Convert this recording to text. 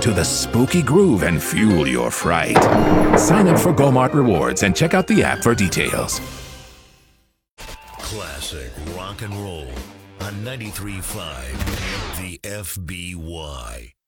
into the spooky groove and fuel your fright. Sign up for GoMart Rewards and check out the app for details. Classic rock and roll on 93.5 The FBY.